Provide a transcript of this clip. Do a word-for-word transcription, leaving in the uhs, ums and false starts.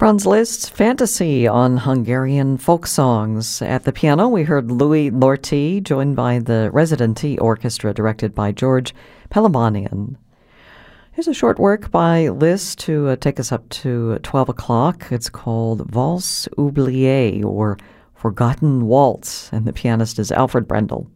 Franz Liszt's Fantasy on Hungarian folk songs. At the piano, we heard Louis Lorty, joined by the Residenti Orchestra, directed by George Pelamanian. Here's a short work by Liszt to uh, take us up to twelve o'clock. It's called Valse oubliée, or Forgotten Waltz, and the pianist is Alfred Brendel.